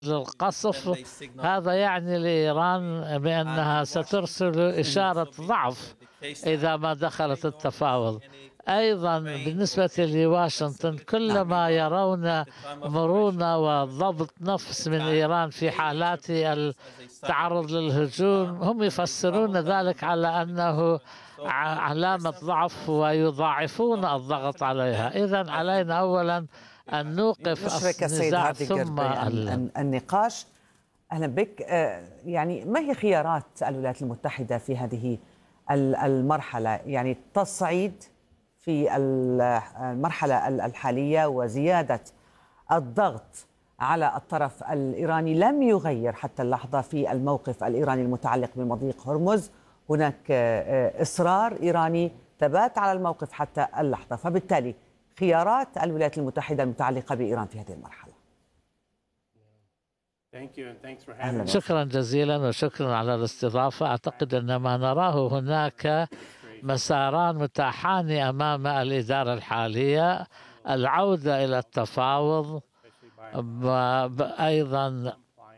القصف، هذا يعني لإيران بأنها سترسل إشارة ضعف إذا ما دخلت التفاوض. أيضا بالنسبة لواشنطن، كلما يرون مرونة وضبط نفس من إيران في حالات التعرض للهجوم، هم يفسرون ذلك على أنه علامة ضعف ويضاعفون الضغط عليها. إذن علينا أولا أن نوقف النزاع ثم النقاش. أهلا بك. يعني ما هي خيارات الولايات المتحدة في هذه المرحلة؟ يعني تصعيد في المرحلة الحالية وزيادة الضغط على الطرف الإيراني لم يغير حتى اللحظة في الموقف الإيراني المتعلق بمضيق هرمز. هناك إصرار إيراني ثبات على الموقف حتى اللحظة، فبالتالي خيارات الولايات المتحدة المتعلقة بإيران في هذه المرحلة. شكرا جزيلا وشكرا على الاستضافة. أعتقد أن ما نراه هناك مساران متاحان أمام الإدارة الحالية: العودة إلى التفاوض، أيضا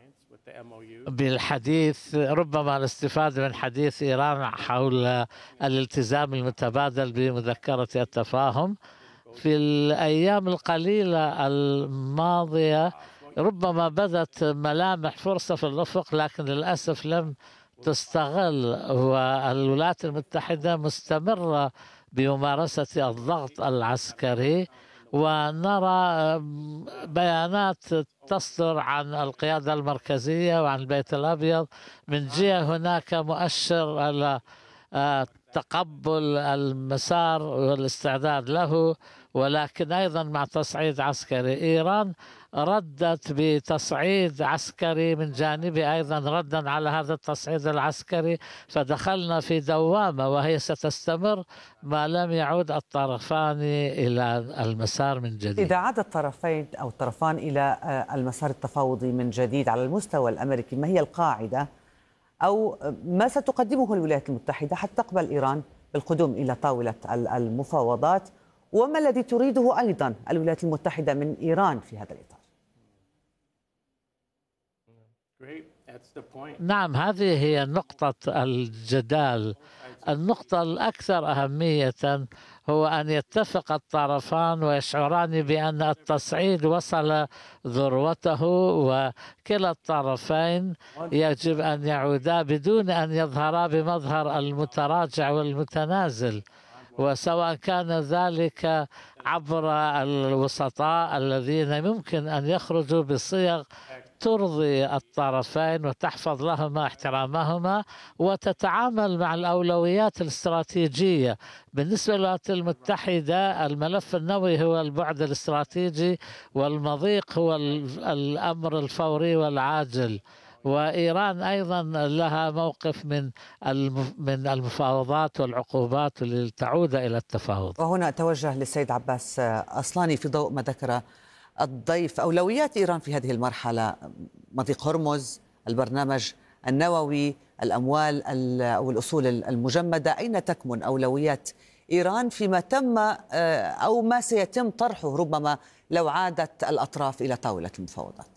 بالحديث ربما الاستفادة من حديث إيران حول الالتزام المتبادل بمذكرة التفاهم. في الأيام القليلة الماضية ربما بدت ملامح فرصة في الأفق، لكن للأسف لم تستغل، والولايات المتحدة مستمرة بممارسة الضغط العسكري، ونرى بيانات تصدر عن القيادة المركزية وعن البيت الأبيض من جهة هناك مؤشر على تقبل المسار والاستعداد له، ولكن أيضا مع تصعيد عسكري. إيران ردت بتصعيد عسكري من جانبه أيضا ردا على هذا التصعيد العسكري، فدخلنا في دوامة وهي ستستمر ما لم يعود الطرفان إلى المسار من جديد. إذا عاد الطرفين أو الطرفان إلى المسار التفاوضي من جديد على المستوى الأمريكي، ما هي القاعدة أو ما ستقدمه الولايات المتحدة حتى تقبل إيران بالقدوم إلى طاولة المفاوضات؟ وما الذي تريده أيضا الولايات المتحدة من إيران في هذا الإطار؟ نعم، هذه هي نقطة الجدال. النقطة الأكثر أهمية هو أن يتفق الطرفان ويشعران بأن التصعيد وصل ذروته، وكلا الطرفين يجب أن يعودا بدون أن يظهرا بمظهر المتراجع والمتنازل، وسواء كان ذلك عبر الوسطاء الذين يمكن أن يخرجوا بصيغ ترضي الطرفين وتحفظ لهما احترامهما وتتعامل مع الأولويات الاستراتيجية. بالنسبة للولايات المتحدة الملف النووي هو البعد الاستراتيجي، والمضيق هو الأمر الفوري والعاجل، وإيران أيضا لها موقف من المفاوضات والعقوبات لتعود إلى التفاوض. وهنا أتوجه للسيد عباس أصلاني في ضوء ما ذكر الضيف. أولويات إيران في هذه المرحلة: مضيق هرمز، البرنامج النووي، الأموال أو الأصول المجمدة، أين تكمن أولويات إيران فيما تم أو ما سيتم طرحه ربما لو عادت الأطراف إلى طاولة المفاوضات؟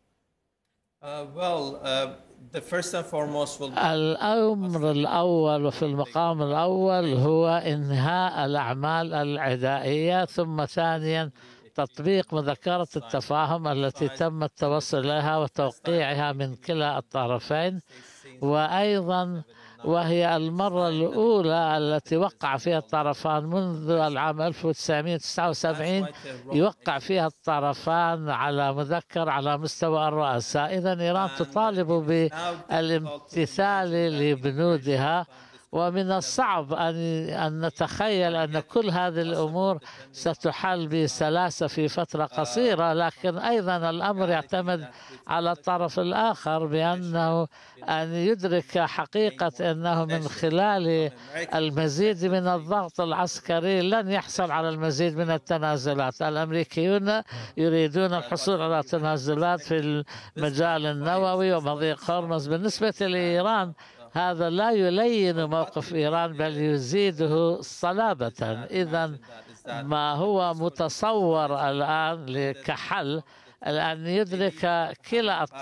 الأمر الأول وفي المقام الأول هو إنهاء الأعمال العدائية، ثم ثانيا تطبيق مذكرة التفاهم التي تم التوصل إليها وتوقيعها من كلا الطرفين، وأيضا وهي المرة الأولى التي وقع فيها الطرفان منذ العام 1979 يوقع فيها الطرفان على مذكر على مستوى الرؤساء. إذن إيران تطالب بالامتثال لبنودها، ومن الصعب أن نتخيل أن كل هذه الأمور ستحل بسلاسة في فترة قصيرة، لكن أيضا الأمر يعتمد على الطرف الآخر بأنه أن يدرك حقيقة أنه من خلال المزيد من الضغط العسكري لن يحصل على المزيد من التنازلات. الأمريكيون يريدون الحصول على تنازلات في المجال النووي ومضيق هرمز. بالنسبة لإيران هذا لا يلين موقف إيران بل يزيده صلابة. إذن ما هو متصور الآن كحل أن يدرك كلا